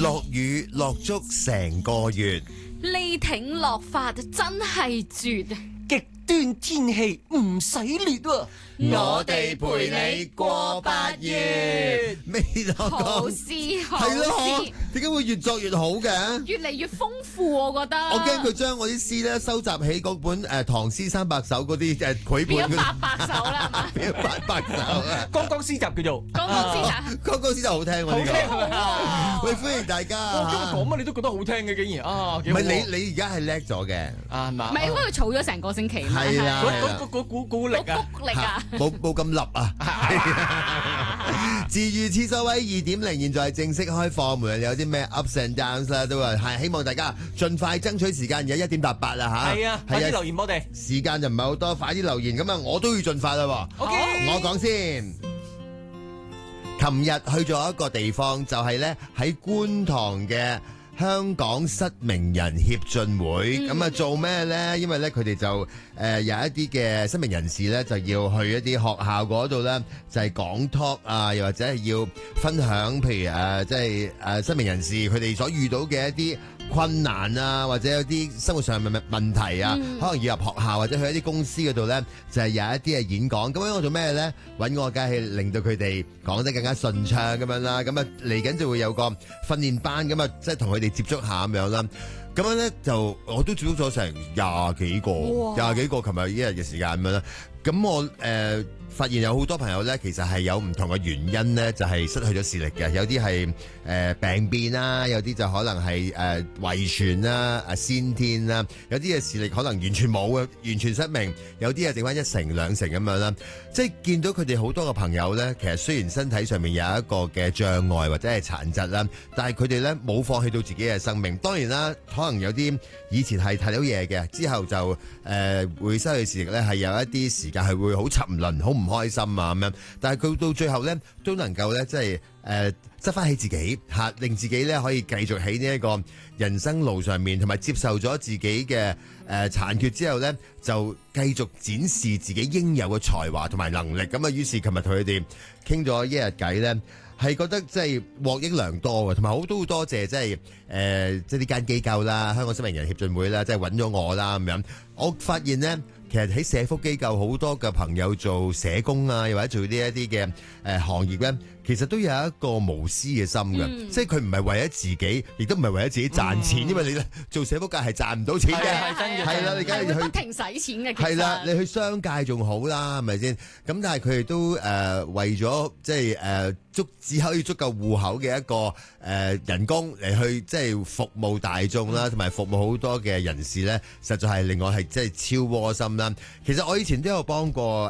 落雨落足成個月， 呢挺落法真係絕， 極端天氣唔使劣喎。 我哋陪你過8月。未落好講詩好係咯， 詩， 點解會越作越好嘅？ 越嚟越豐富，我覺得。 我驚佢將我啲詩咧收集起嗰本唐詩300首嗰啲繪變咗本嗰 800首啦，係嘛？ 變咗800首啊！ 剛剛詩集叫做講講先啊， 剛剛先就好聽喎，呢好個。 好喂，歡迎大家。 我今日講乜你都覺得好聽嘅，竟然啊， 唔幾好喎係你而家係叻咗嘅， 啊係嘛？ 唔係因為佢儲咗成個星期嘛， 係啦嗰股力啊！ 谷力啊！ 冇咁立啊！治愈廁所位2.0現在正式開放，無論有啲咩 ups and downs 啦，都話係希望大家盡快爭取時間，而家1點88啦嚇。 係啊，快啲留言我哋。 時間就唔係好多，快啲留言咁啊！我都要盡快啦喎。 OK， 我講先。琴日去咗一個地方，就係咧喺觀塘嘅香港失明人協進會。咁啊做咩咧？因為咧佢哋就有一啲嘅失明人士咧，就要去一啲學校嗰度咧，就係講 talk 啊，又或者係要分享，譬如即係失明人士佢哋所遇到嘅一啲困難啊，或者有啲生活上嘅問題啊，可能要入學校或者去一啲公司嗰度咧，就係有一啲嘅演講。咁樣我做咩咧？揾我梗係令到佢哋講得更加順暢咁樣啦。咁啊嚟緊就會有個訓練班，咁啊即係同佢哋接觸下咁樣啦。咁樣咧就我都接觸咗成廿幾個，琴日一日嘅時間咁樣啦。咁我發現有好多朋友咧，其實係有唔同嘅原因咧，就係失去咗視力嘅。有啲係病變啦，有啲就可能係遺傳啦、先天啦，有啲嘅視力可能完全冇嘅，完全失明，有啲係剩翻1成2成咁樣啦。即係見到佢哋好多嘅朋友咧，其實雖然身體上面有一個嘅障礙或者係殘疾啦，但係佢哋咧冇放棄到自己嘅生命。當然啦，可能有啲以前係睇到嘢嘅，之後就會失去視力咧，係有一啲時間係會好沉淪、好唔開心啊咁樣。但係佢到最後咧，都能夠咧即係執翻起自己嚇，令自己咧可以繼續喺呢一個人生路上面，同埋接受咗自己嘅殘缺之後咧，就繼續展示自己應有嘅才華同埋能力。咁啊，於是琴日同佢哋傾咗一日偈咧，係覺得即係獲益良多嘅，同埋好多謝即係呢間機構啦，香港失明人協進會啦，即係揾咗我啦咁樣。我發現咧，其實喺社福機構好多嘅朋友做社工啊，又或者做呢一啲嘅行業咧，其實都有一個無私嘅心嘅，即係佢唔係為咗自己，亦都唔係為咗自己賺錢，因為你咧做社福界係賺唔到錢嘅， 係真嘅， 係啦，你梗係係會不去。 停使錢嘅，其實係啦，你去商界仲好啦，係咪先？咁但係佢哋都為咗即係只可以足夠戶口嘅一個人工嚟去即係服務大眾啦，同埋服務好多嘅人士咧，實在係令我係即係超窩心啦。其實我以前都有幫過